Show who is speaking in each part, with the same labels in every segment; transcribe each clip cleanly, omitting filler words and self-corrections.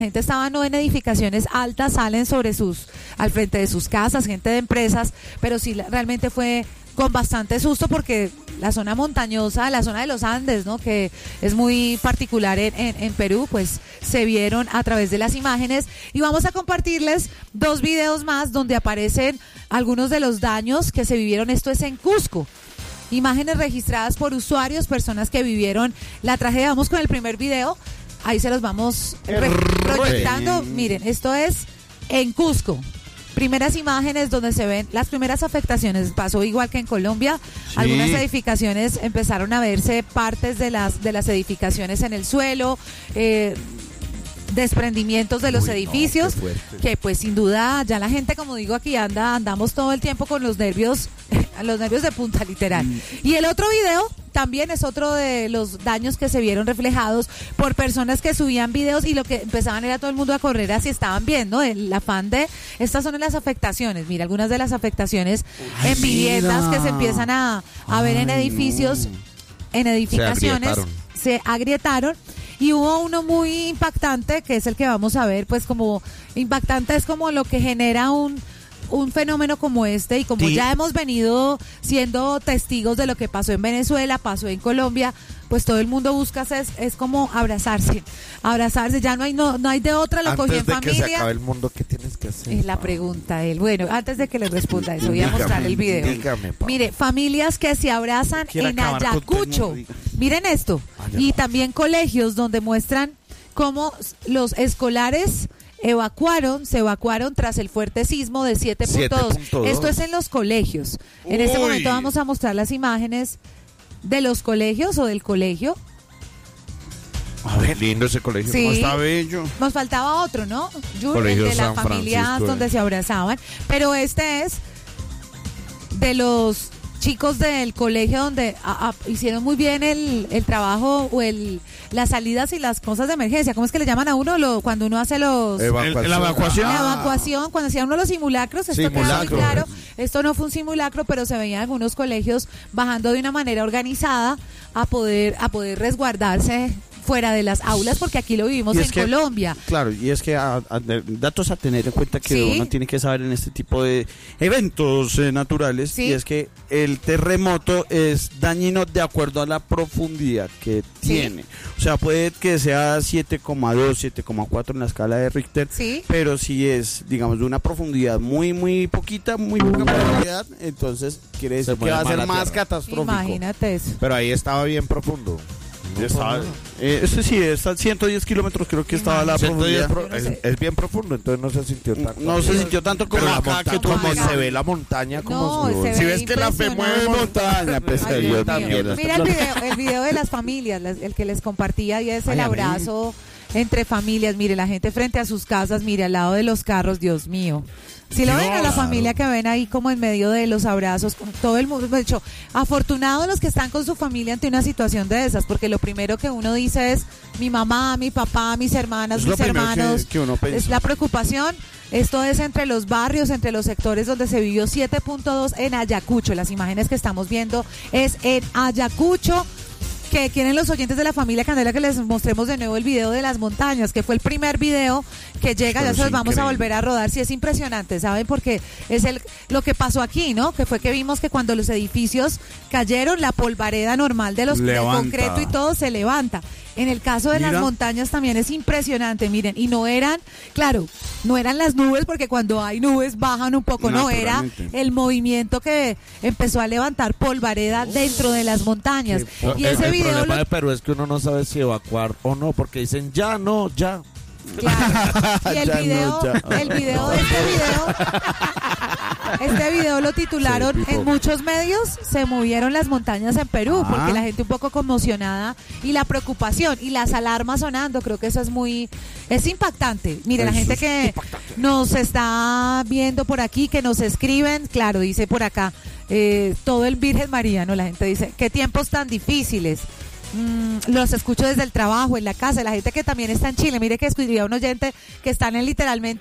Speaker 1: gente estaba no en edificaciones altas, salen al frente de sus casas, gente de empresas, pero sí realmente fue con bastante susto porque la zona montañosa, la zona de los Andes, ¿no?, que es muy particular en Perú, pues se vieron a través de las imágenes, y vamos a compartirles 2 videos más donde aparecen algunos de los daños que se vivieron. Esto es en Cusco. Imágenes registradas por usuarios, personas que vivieron la tragedia. Vamos con el primer video. Ahí se los vamos proyectando. Miren, esto es en Cusco. Primeras imágenes donde se ven las primeras afectaciones. Pasó igual que en Colombia. Sí. Algunas edificaciones empezaron a verse partes de las edificaciones en el suelo, desprendimientos de los edificios, que pues sin duda ya la gente, como digo aquí, andamos todo el tiempo con los nervios de punta, literal. Y el otro video también es otro de los daños que se vieron reflejados por personas que subían videos, y lo que empezaban era todo el mundo a correr así estaban viendo el afán de estas son las afectaciones. Mira, algunas de las afectaciones en viviendas que se empiezan a ver en edificios, en edificaciones, se agrietaron. Y hubo uno muy impactante, que es el que vamos a ver, pues como impactante es como lo que genera un fenómeno como este, y como ya hemos venido siendo testigos de lo que pasó en Venezuela, pasó en Colombia, pues todo el mundo busca es como abrazarse, ya no hay de otra, lo cogí en familia.
Speaker 2: Antes de que se acabe el mundo, ¿qué tienes que hacer?
Speaker 1: Es la pregunta él. Bueno, antes de que le responda eso, voy a mostrar el video.
Speaker 2: Dígame,
Speaker 1: mire, familias que se abrazan en Ayacucho. Miren esto. Y también colegios donde muestran cómo los escolares se evacuaron tras el fuerte sismo de 7.2. Esto es en los colegios. En este momento vamos a mostrar las imágenes de los colegios o del colegio.
Speaker 2: A ver, lindo ese colegio,
Speaker 1: sí.
Speaker 2: ¿Cómo está bello?
Speaker 1: Nos faltaba otro, ¿no?
Speaker 2: Colegio
Speaker 1: de las
Speaker 2: San
Speaker 1: familias
Speaker 2: Francisco,
Speaker 1: donde se abrazaban. Pero este es de los chicos del colegio donde hicieron muy bien el trabajo o las salidas y las cosas de emergencia. ¿Cómo es que le llaman a uno cuando uno hace los...
Speaker 2: La evacuación.
Speaker 1: La evacuación, cuando hacían uno los simulacros, esto queda muy claro. Esto no fue un simulacro, pero se veían algunos colegios bajando de una manera organizada a poder resguardarse fuera de las aulas, porque aquí lo vivimos en Colombia.
Speaker 3: Claro, y es que datos a tener en cuenta que uno tiene que saber en este tipo de eventos naturales, y es que el terremoto es dañino de acuerdo a la profundidad que tiene. O sea, puede que sea 7,2, 7,4 en la escala de Richter, pero si es, digamos, de una profundidad muy, muy poquita, muy poca profundidad, entonces quiere decir que va a ser más catastrófico.
Speaker 1: Imagínate eso.
Speaker 2: Pero ahí estaba bien profundo.
Speaker 3: Este sí, está a 110 kilómetros, creo que estaba la profundidad.
Speaker 2: Es bien profundo, entonces no se sintió tanto.
Speaker 3: No se sintió tanto como acá, que
Speaker 2: como se ve la montaña, como
Speaker 1: si
Speaker 2: ves que la fe mueve montaña, pues yo también.
Speaker 1: Mira el video de las familias, el que les compartía, y es el abrazo entre familias. Mire, la gente frente a sus casas, mire, al lado de los carros, Dios mío. Si lo ven a la familia que ven ahí como en medio de los abrazos, con todo el mundo, de hecho, afortunados los que están con su familia ante una situación de esas, porque lo primero que uno dice es mi mamá, mi papá, mis hermanas, mis hermanos,
Speaker 3: que uno
Speaker 1: es la preocupación. Esto es entre los barrios, entre los sectores donde se vivió 7.2 en Ayacucho. Las imágenes que estamos viendo es en Ayacucho. Que quieren los oyentes de la familia Candela que les mostremos de nuevo el video de las montañas, que fue el primer video que llega. Pero ya se los vamos a volver a rodar. Sí, es impresionante, ¿saben? Porque es lo que pasó aquí, ¿no? Que fue que vimos que cuando los edificios cayeron, la polvareda normal del concreto y todo se levanta. En el caso de las montañas también es impresionante, miren, y no eran las nubes, porque cuando hay nubes bajan un poco, no, era el movimiento que empezó a levantar polvareda dentro de las montañas. Y ese video...
Speaker 2: El problema de Perú es que uno no sabe si evacuar o no, porque dicen ya.
Speaker 1: Claro. Y el video de este video lo titularon en muchos medios, se movieron las montañas en Perú, porque la gente un poco conmocionada, y la preocupación y las alarmas sonando, creo que eso es impactante. Mire, la gente que nos está viendo por aquí, que nos escriben, claro, dice por acá, todo el Virgen María, ¿no? La gente dice, qué tiempos tan difíciles. Los escucho desde el trabajo, en la casa, la gente que también está en Chile. Mire que escribía un oyente que están literalmente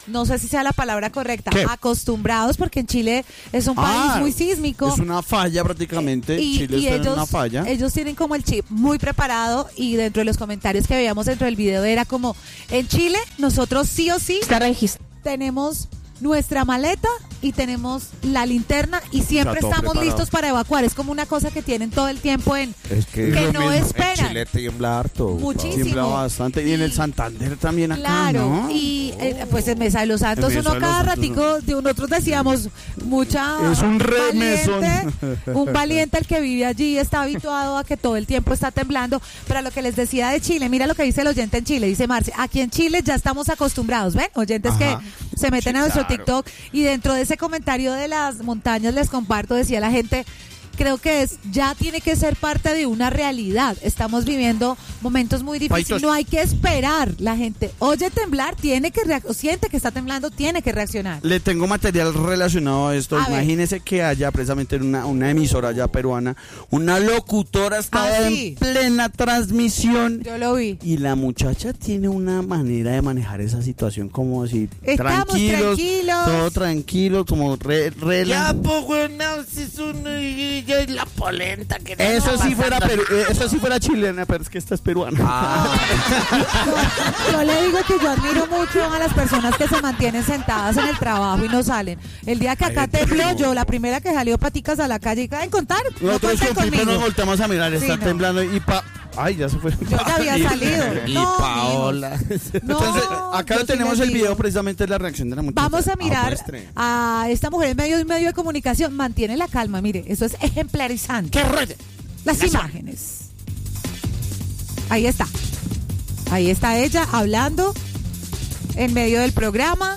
Speaker 1: no sé si sea la palabra correcta,
Speaker 3: ¿Qué?
Speaker 1: acostumbrados, porque en Chile es un país muy sísmico.
Speaker 3: Es una falla prácticamente. Chile está en una falla.
Speaker 1: Ellos tienen como el chip muy preparado y dentro de los comentarios que veíamos dentro del video era como, en Chile nosotros sí o sí tenemos nuestra maleta y tenemos la linterna y siempre estamos listos para evacuar. Es como una cosa que tienen todo el tiempo que no esperan.
Speaker 2: En Chile tiembla harto.
Speaker 1: Muchísimo.
Speaker 3: Tiembla bastante. Y en el Santander también acá,
Speaker 1: claro,
Speaker 3: ¿no?
Speaker 1: Y pues en Mesa de los Santos uno cada ratico, nosotros decíamos,
Speaker 3: es un remesón.
Speaker 1: Un valiente el que vive allí, está habituado a que todo el tiempo está temblando. Pero lo que les decía de Chile, mira lo que dice el oyente en Chile, dice Marce, aquí en Chile ya estamos acostumbrados, ¿ven? Oyentes que se meten a nuestro TikTok y dentro de ese comentario de las montañas les comparto, decía la gente, creo que ya tiene que ser parte de una realidad. Estamos viviendo momentos muy difíciles, no hay que esperar. La gente oye temblar, siente que está temblando, tiene que reaccionar.
Speaker 3: Le tengo material relacionado a esto. Imagínese que haya precisamente una emisora allá peruana, una locutora estaba en plena transmisión.
Speaker 1: Yo lo vi.
Speaker 3: Y la muchacha tiene una manera de manejar esa situación como si
Speaker 1: estamos tranquilos.
Speaker 3: Todo tranquilo, como
Speaker 2: ya, pues, güey, no, si es la polenta que
Speaker 3: eso sí fuera chilena, pero es que esta es peruana.
Speaker 1: Yo le digo que yo admiro mucho a las personas que se mantienen sentadas en el trabajo y no salen. El día que acá tembló, yo la primera que salió paticas a la calle y caen contar.
Speaker 3: Nosotros con Pipe nos volteamos a mirar, está temblando y ay, ya se fue.
Speaker 1: Yo ya había salido.
Speaker 2: Y Paola.
Speaker 3: Entonces, acá tenemos el video precisamente de la reacción de la muchacha.
Speaker 1: Vamos a mirar a esta mujer en medio de comunicación. Mantiene la calma, mire, eso es ejemplarizante.
Speaker 3: ¡Qué rollo!
Speaker 1: Las imágenes. Ahí está. Ahí está ella hablando en medio del programa.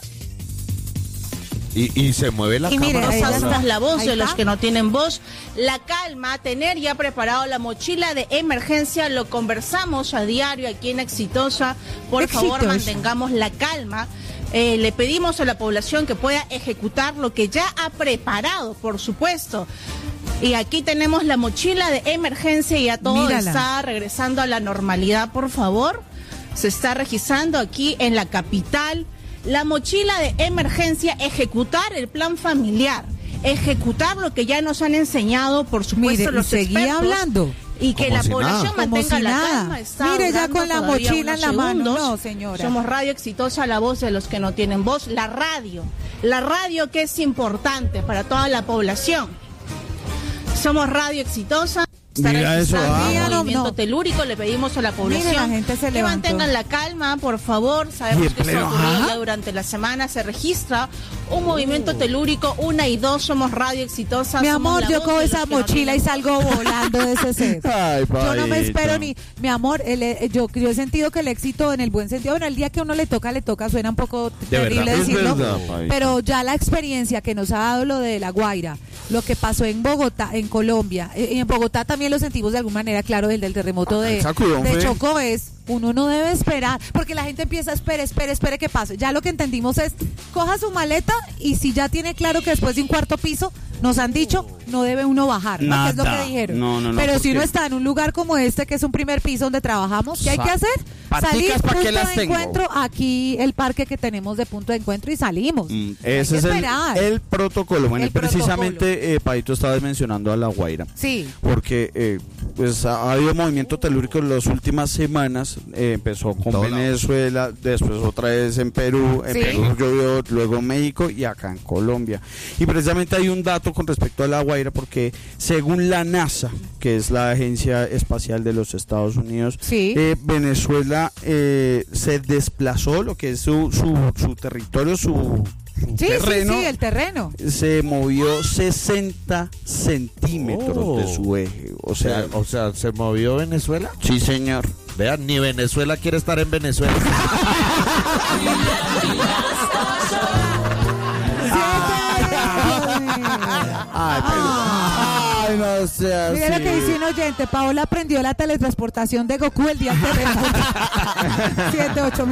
Speaker 2: Y se mueve la cámara.
Speaker 4: Mire, esta es la voz de los que no tienen voz. La calma, tener ya preparado la mochila de emergencia, lo conversamos a diario aquí en Exitosa. Por favor, mantengamos la calma. Le pedimos a la población que pueda ejecutar lo que ya ha preparado, por supuesto. Y aquí tenemos la mochila de emergencia y ya todo está regresando a la normalidad, por favor. Se está registrando aquí en la capital. La mochila de emergencia, ejecutar el plan familiar, ejecutar lo que ya nos han enseñado, por supuesto, los expertos.
Speaker 1: Hablando.
Speaker 4: Y que la población mantenga la calma.
Speaker 1: Mire, ya con la mochila en la mano. No, señora.
Speaker 4: Somos Radio Exitosa, la voz de los que no tienen voz. La radio que es importante para toda la población. Somos Radio Exitosa.
Speaker 3: Mira eso,
Speaker 4: movimiento telúrico, le pedimos a la población que mantengan la calma, por favor. Sabemos que esto ocurrió ya durante la semana, se registra un movimiento telúrico, 1 y 2, somos Radio Exitosa.
Speaker 1: Mi amor, yo cojo esa mochila y salgo volando de ese set. Yo no me espero ni, mi amor, yo he sentido que el éxito en el buen sentido, bueno, el día que a uno le toca, suena un poco terrible decirlo, pero ya la experiencia que nos ha dado lo de La Guaira, lo que pasó en Bogotá, en Colombia, y en Bogotá también lo sentimos de alguna manera, claro, del terremoto de Chocó, uno no debe esperar, porque la gente empieza a espere que pase. Ya lo que entendimos es, coja su maleta y si ya tiene claro que después de un cuarto piso, nos han dicho, no debe uno bajar, ¿no? Que es lo que dijeron.
Speaker 3: No,
Speaker 1: pero si uno está en un lugar como este, que es un primer piso donde trabajamos, ¿qué hay que hacer? Salir, punto de encuentro, aquí el parque que tenemos de punto de encuentro y salimos.
Speaker 3: Ese es el protocolo. Bueno, precisamente Paito estaba mencionando a La Guaira.
Speaker 1: Sí.
Speaker 3: Porque pues ha habido movimiento telúrico en las últimas semanas. Empezó con Venezuela, después otra vez en Perú, Perú llovió, luego en México y acá en Colombia. Y precisamente hay un dato con respecto a La Guaira, porque según la NASA, que es la Agencia Espacial de los Estados Unidos, Venezuela se desplazó, lo que es su territorio, su terreno,
Speaker 1: el terreno
Speaker 3: se movió 60 centímetros de su eje. O sea,
Speaker 2: ¿se movió Venezuela?
Speaker 3: Sí, señor.
Speaker 2: Vean, ni Venezuela quiere estar en Venezuela.
Speaker 3: Ay, no sé.
Speaker 1: Mira lo que dice un oyente. Paola aprendió la teletransportación de Goku el día del terremoto. 7-8